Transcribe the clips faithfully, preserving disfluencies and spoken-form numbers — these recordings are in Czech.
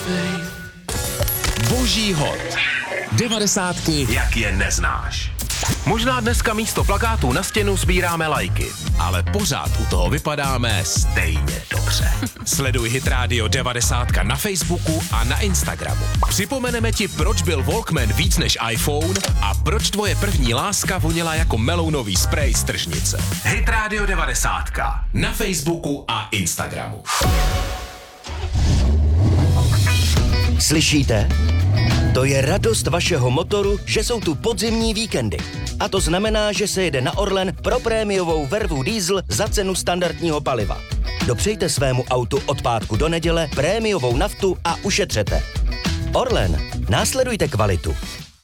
Boží hod. Devadesátky, jak je neznáš. Možná dneska místo plakátů na stěnu sbíráme lajky, ale pořád u toho vypadáme stejně dobře. Sleduj Hit Radio devadesát na Facebooku a na Instagramu. Připomeneme ti, proč byl Walkman víc než iPhone a proč tvoje první láska voněla jako melounový sprej z tržnice. Hit Radio devadesát na Facebooku a Instagramu. Slyšíte? To je radost vašeho motoru, že jsou tu podzimní víkendy. A to znamená, že se jede na Orlen pro prémiovou vervu diesel za cenu standardního paliva. Dopřejte svému autu od pátku do neděle prémiovou naftu a ušetřete. Orlen, následujte kvalitu.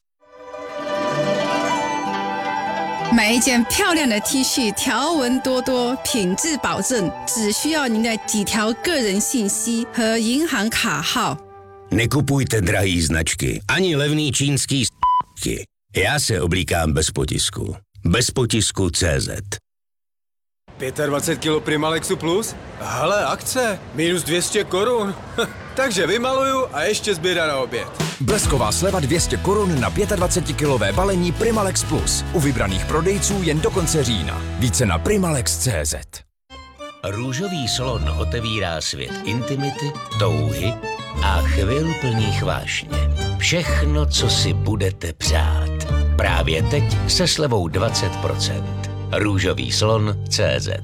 买一件漂亮的 T 恤，条纹多多，品质保证，只需要您的几条个人信息和银行卡号。 Nekupujte drahý značky, ani levný čínský s***ky. Já se oblíkám bez potisku. Bez potisku tečka cé zet. dvacet pět kilo Primalexu Plus? Hele, akce, minus dvě stě korun. Takže vymaluju a ještě zběra na oběd. Blesková sleva dvě stě korun na dvacetipětikilové balení Primalex Plus. U vybraných prodejců jen do konce října. Více na Primalex tečka cé zet. Růžový salon otevírá svět intimity, touhy a chvil plných vášně. Všechno, co si budete přát. Právě teď se slevou dvacet procent. Růžový salon tečka cé zet.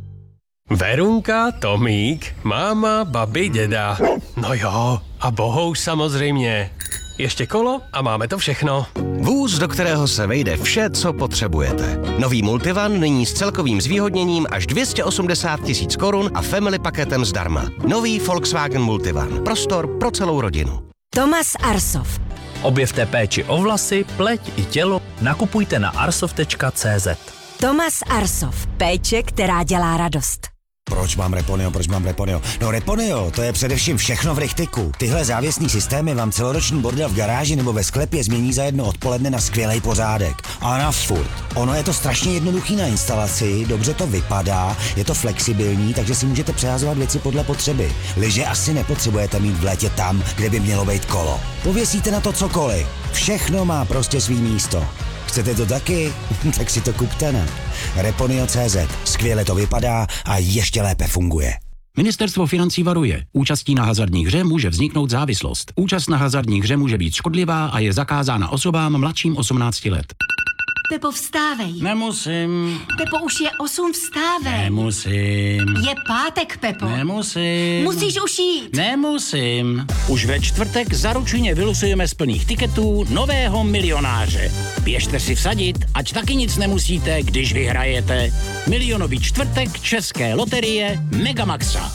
Verunka, Tomík, máma, babi, děda. No jo, a bohouš samozřejmě. Ještě kolo a máme to všechno. Vůz, do kterého se vejde vše, co potřebujete. Nový Multivan nyní s celkovým zvýhodněním až dvě stě osmdesát tisíc korun a family paketem zdarma. Nový Volkswagen Multivan. Prostor pro celou rodinu. Thomas Arsov. Objevte péči o vlasy, pleť i tělo. Nakupujte na arsov tečka cé zet. Thomas Arsov. Péče, která dělá radost. Proč mám Reponeo, proč mám Reponeo? No Reponeo, to je především všechno v rychtiku. Tyhle závěsní systémy vám celoroční bordel v garáži nebo ve sklepě změní za jedno odpoledne na skvělej pořádek. A na furt. Ono je to strašně jednoduchý na instalaci, dobře to vypadá, je to flexibilní, takže si můžete přehazovat věci podle potřeby. Lyže asi nepotřebujete mít v létě tam, kde by mělo být kolo. Pověsíte na to cokoliv. Všechno má prostě svý místo. Chcete to taky? Tak si to kupte na Reponeo tečka cé zet. Skvěle to vypadá a ještě lépe funguje. Ministerstvo financí varuje. Účastí na hazardní hře může vzniknout závislost. Účast na hazardní hře může být škodlivá a je zakázána osobám mladším osmnácti let. Pepo, vstávej. Nemusím. Pepo, už je osm, vstávej. Nemusím. Je pátek, Pepo. Nemusím. Musíš už jít. Nemusím. Už ve čtvrtek zaručeně vylosujeme z plných tiketů nového milionáře. Běžte si vsadit, ať taky nic nemusíte, když vyhrajete. Milionový čtvrtek České loterie Megamaxa.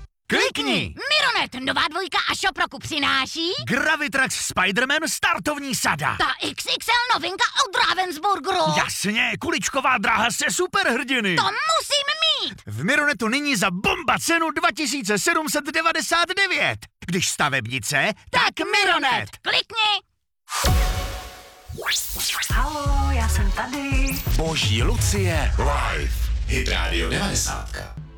Klikni! Mironet, nová dvojka a Šoproku přináší Gravitrax Spider-Man startovní sada. Ta iks iks el novinka od Ravensburgeru. Jasně, kuličková dráha se superhrdiny. To musím mít. V Mironetu nyní za bomba cenu dva tisíce sedm set devadesát devět. Když stavebnice, tak, tak Mironet. Klikni. Haló, já jsem tady. Boží Lucie live. Hit Radio devadesát.